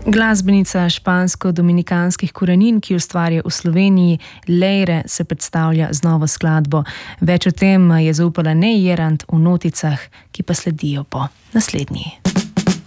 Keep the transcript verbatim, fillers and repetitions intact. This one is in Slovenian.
Glasbenica špansko-dominikanskih korenin, ki ustvarja v Sloveniji, Leire, se predstavlja z novo skladbo. Več o tem je zaupala Nei Jerant v noticah, ki pa sledijo po naslednji.